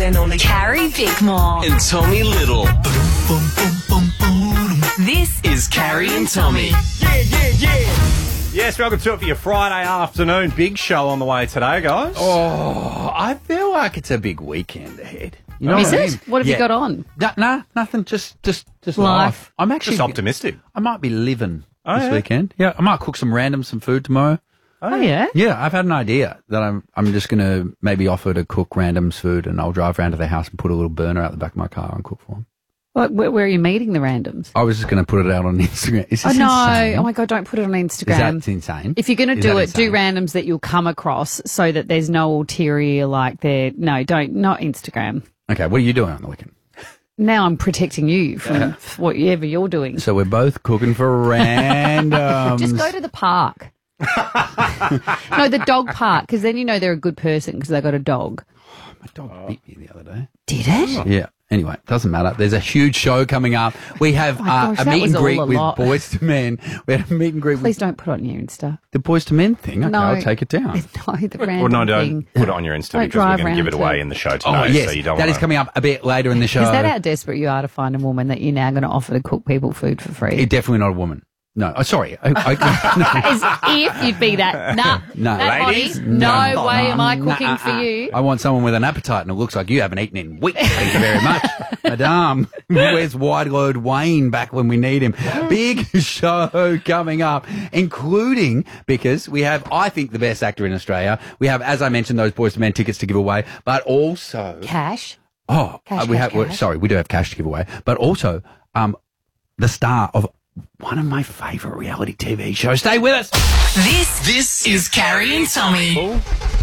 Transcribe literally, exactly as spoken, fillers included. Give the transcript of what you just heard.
and only Carrie Bickmore. and Tommy Little. This is Carrie and Tommy. Yeah, yeah, yeah. Yes, welcome to it for your Friday afternoon. Big show on the way today, guys. Oh, I feel like it's a big weekend ahead. You know Is what I it? mean? What have Yeah. you got on? No, nah, nothing. Just, just, just Life. life. I'm actually Just optimistic. I might be living Oh, this yeah? weekend. Yeah, I might cook some random some food tomorrow. Oh, yeah? Yeah, I've had an idea that I'm I'm just going to maybe offer to cook randoms food, and I'll drive around to their house and put a little burner out the back of my car and cook for them. Like, where, where are you meeting the randoms? I was just going to put it out on Instagram. Is this Oh, no. insane? Oh, my God, don't put it on Is Instagram. that insane? If you're going to Is do that it, do insane? randoms that you'll come across so that there's no ulterior, like, there. No, don't, not Instagram. Okay, what are you doing on the weekend? Now I'm protecting you from whatever you're doing. So we're both cooking for randoms. Just go to the park. No, the dog park, because then you know they're a good person because they got a dog. My dog beat me the other day. Did it? Yeah. Anyway, doesn't matter. There's a huge show coming up. We have Oh my uh, gosh, a that meet was and all greet a with lot. Boys to Men. We had a meet and greet Please with don't put it on your Insta. the Boys to Men thing. Okay, No. I'll take it down. No, the random Well, no, don't thing. put it on your Insta Don't because we're drive going to give around it away to- in the show Oh, tonight. yes. So you don't that wanna... is coming up a bit later in the show. Is that how desperate you are to find a woman that you're now going to offer to cook people food for free? It's definitely not a woman. No. Oh, sorry. I, I, As if you'd be that. Nah, No. that Ladies, hottie, no, no. way am I Nah, cooking uh, for uh, you. I want someone with an appetite, and it looks like you haven't eaten in weeks. Thank you very much. Madame, where's Wide Load Wayne back when we need him? Big show coming up, including, because we have, I think, the best actor in Australia. We have, as I mentioned, those Boys to Men tickets to give away, but also... Cash. Oh, Cash, uh, we cash, have. well, cash. Sorry, we do have cash to give away, but also um, the star of one of my favourite reality T V shows. Stay with us. This this is Carrie and Tommy.